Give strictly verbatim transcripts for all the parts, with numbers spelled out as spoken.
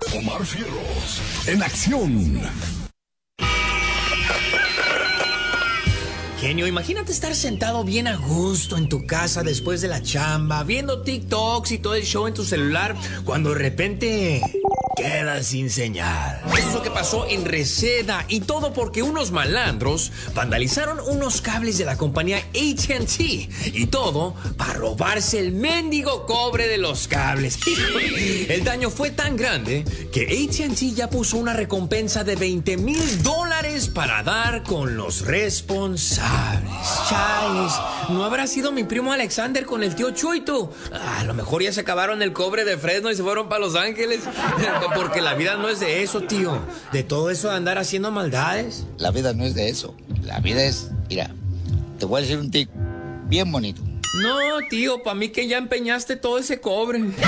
Omar Fierros, en acción. Genio, imagínate estar sentado bien a gusto en tu casa después de la chamba, viendo TikToks y todo el show en tu celular, cuando de repente quedas sin señal. Eso es lo que pasó en Reseda, y todo porque unos malandros vandalizaron unos cables de la compañía A T and T, y todo para robarse el mendigo cobre de los cables. El daño fue tan grande que A T and T ya puso una recompensa de veinte mil dólares para dar con los responsables. Chales, ¿no habrá sido mi primo Alexander con el tío Chuito? Ah, a lo mejor ya se acabaron el cobre de Fresno y se fueron para Los Ángeles. Porque la vida no es de eso, tío. De todo eso de andar haciendo maldades. La vida no es de eso. La vida es... Mira, te voy a decir un tic bien bonito. No, tío, para mí que ya empeñaste todo ese cobre. Lineage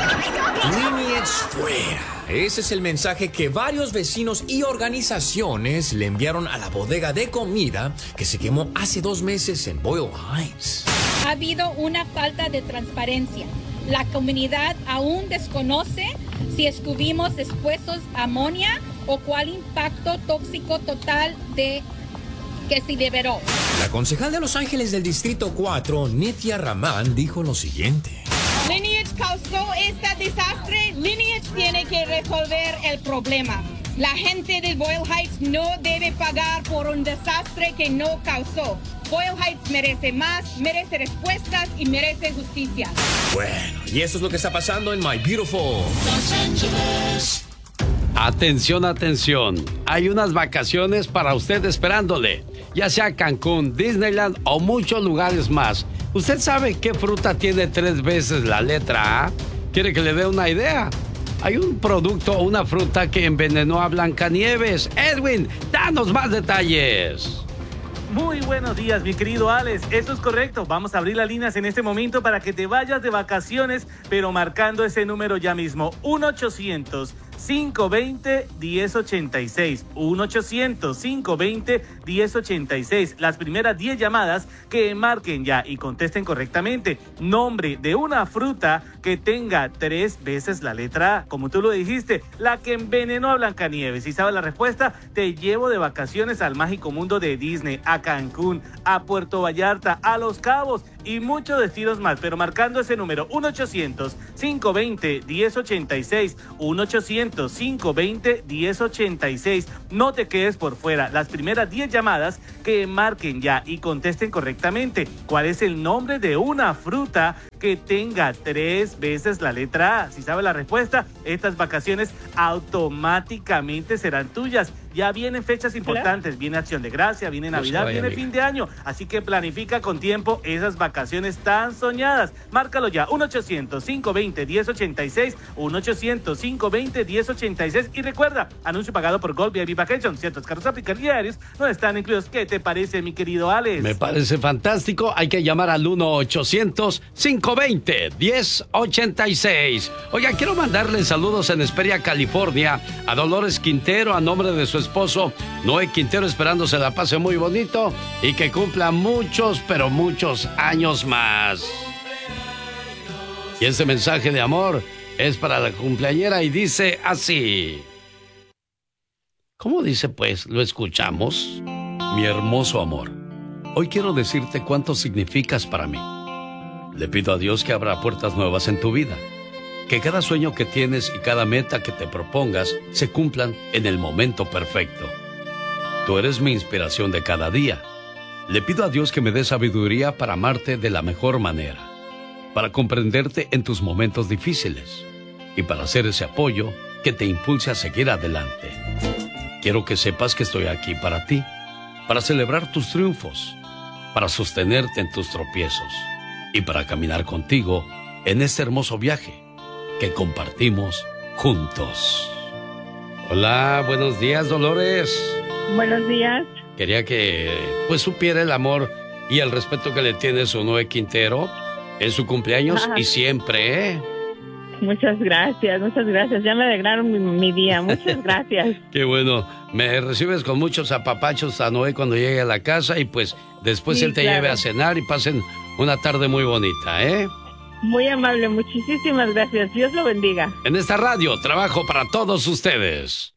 fuera. Ese es el mensaje que varios vecinos y organizaciones le enviaron a la bodega de comida que se quemó hace dos meses en Boyle Heights. Ha habido una falta de transparencia. La comunidad aún desconoce si estuvimos expuestos a amonía o cuál impacto tóxico total de que se liberó. La concejal de Los Ángeles del Distrito cuatro, Nithya Raman, dijo lo siguiente. Lineage causó este desastre. Lineage tiene que resolver el problema. La gente de Boyle Heights no debe pagar por un desastre que no causó. Boyle Heights merece más, merece respuestas y merece justicia. Bueno, y eso es lo que está pasando en My Beautiful Los Ángeles. Atención, atención. Hay unas vacaciones para usted esperándole. Ya sea Cancún, Disneyland o muchos lugares más. ¿Usted sabe qué fruta tiene tres veces la letra A? ¿Quiere que le dé una idea? Hay un producto o una fruta que envenenó a Blancanieves. Edwin, danos más detalles. Muy buenos días, mi querido Alex. Eso es correcto. Vamos a abrir las líneas en este momento para que te vayas de vacaciones, pero marcando ese número ya mismo. uno ochocientos, cinco veinte, diez ochenta y seis. uno ochocientos, cinco veinte, diez ochenta y seis. Las primeras diez llamadas que marquen ya y contesten correctamente. Nombre de una fruta que tenga tres veces la letra A. Como tú lo dijiste, la que envenenó a Blancanieves. Si sabes la respuesta, te llevo de vacaciones al mágico mundo de Disney, a Cancún, a Puerto Vallarta, a Los Cabos y muchos destinos más. Pero marcando ese número, uno ochocientos, cinco veinte, diez ochenta y seis. uno ochocientos, cinco veinte, diez ochenta y seis. No te quedes por fuera. Las primeras diez llamadas que marquen ya y contesten correctamente. ¿Cuál es el nombre de una fruta que tenga tres veces la letra A? Si sabes la respuesta, estas vacaciones automáticamente serán tuyas. Ya vienen fechas importantes, viene Acción de Gracia, viene Navidad, viene fin de año, así que planifica con tiempo esas vacaciones tan soñadas. Márcalo ya, uno ochocientos, cinco veinte, diez ochenta y seis, uno ochocientos, cinco veinte, diez ochenta y seis. Y recuerda, anuncio pagado por Gold V I P Vacation, ciertos carros aplican diarios no están incluidos. ¿Qué te parece, mi querido Alex? Me parece fantástico, hay que llamar al uno ochocientos, cinco veinte, diez ochenta y seis. Oiga, quiero mandarle saludos en Hesperia, California, a Dolores Quintero, a nombre de su esposo Noé Quintero, esperando se la pase muy bonito y que cumpla muchos, pero muchos años más. Y este mensaje de amor es para la cumpleañera y dice así. ¿Cómo dice pues? ¿Lo escuchamos? Mi hermoso amor, hoy quiero decirte cuánto significas para mí. Le pido a Dios que abra puertas nuevas en tu vida. Que cada sueño que tienes y cada meta que te propongas se cumplan en el momento perfecto. Tú eres mi inspiración de cada día. Le pido a Dios que me dé sabiduría para amarte de la mejor manera, para comprenderte en tus momentos difíciles y para hacer ese apoyo que te impulse a seguir adelante. Quiero que sepas que estoy aquí para ti, para celebrar tus triunfos, para sostenerte en tus tropiezos y para caminar contigo en este hermoso viaje que compartimos juntos. Hola, buenos días, Dolores. Buenos días. Quería que pues supiera el amor y el respeto que le tiene su Noé Quintero en su cumpleaños. Ajá. Y siempre, ¿eh? Muchas gracias, muchas gracias. Ya me alegraron mi, mi día. Muchas gracias. Qué bueno. Me recibes con muchos apapachos a Noé cuando llegue a la casa y pues después sí, él te claro. lleve a cenar y pasen una tarde muy bonita, ¿eh? Muy amable, muchísimas gracias. Dios lo bendiga. En esta radio trabajo para todos ustedes.